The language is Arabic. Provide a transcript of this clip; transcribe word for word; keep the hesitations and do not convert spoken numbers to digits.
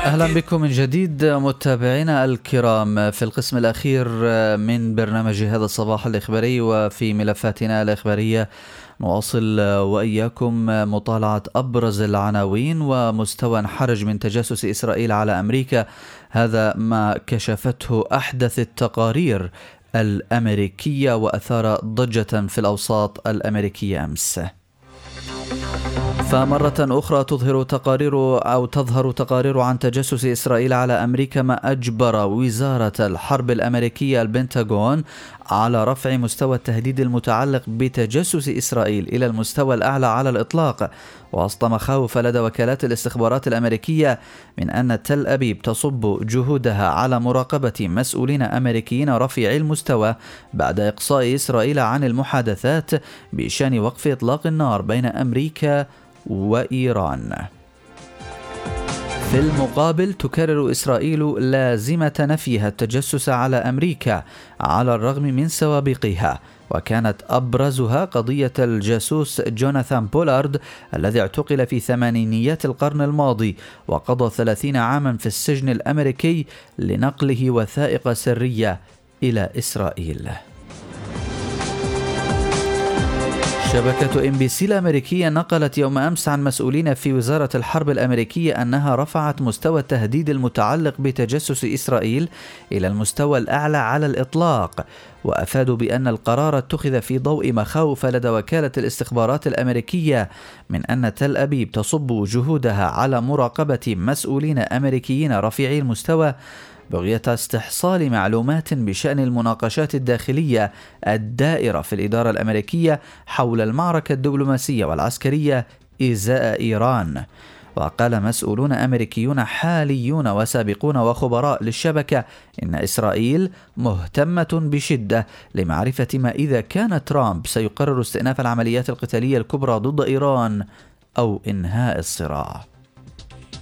أهلا بكم من جديد متابعينا الكرام في القسم الأخير من برنامج هذا الصباح الإخباري. وفي ملفاتنا الإخبارية نواصل وإياكم مطالعة أبرز العناوين ومستوى انحرج من تجسس إسرائيل على أمريكا. هذا ما كشفته أحدث التقارير الأمريكية وأثار ضجة في الأوساط الأمريكية أمس. فمرة أخرى تظهر تقارير أو تظهر تقارير عن تجسس إسرائيل على أمريكا ما أجبر وزارة الحرب الأمريكية البنتاغون على رفع مستوى التهديد المتعلق بتجسس إسرائيل إلى المستوى الأعلى على الإطلاق، وسط مخاوف لدى وكالات الاستخبارات الأمريكية من أن تل أبيب تصب جهودها على مراقبة مسؤولين أمريكيين رفيعي المستوى بعد إقصاء إسرائيل عن المحادثات بشأن وقف إطلاق النار بين أمريكا وإيران. في المقابل تكرر إسرائيل لازمة نفيها التجسس على أمريكا على الرغم من سوابقها، وكانت أبرزها قضية الجاسوس جوناثان بولارد الذي اعتقل في ثمانينيات القرن الماضي وقضى ثلاثين عاما في السجن الأمريكي لنقله وثائق سرية إلى إسرائيل. شبكة إم بي سي الأمريكية نقلت يوم أمس عن مسؤولين في وزارة الحرب الأمريكية أنها رفعت مستوى التهديد المتعلق بتجسس إسرائيل إلى المستوى الأعلى على الإطلاق، وأفادوا بأن القرار اتخذ في ضوء مخاوف لدى وكالة الاستخبارات الأمريكية من أن تل أبيب تصب جهودها على مراقبة مسؤولين أمريكيين رفيعي المستوى بغية استحصال معلومات بشأن المناقشات الداخلية الدائرة في الإدارة الأمريكية حول المعركة الدبلوماسية والعسكرية إزاء إيران. وقال مسؤولون أمريكيون حاليون وسابقون وخبراء للشبكة إن إسرائيل مهتمة بشدة لمعرفة ما إذا كان ترامب سيقرر استئناف العمليات القتالية الكبرى ضد إيران أو إنهاء الصراع.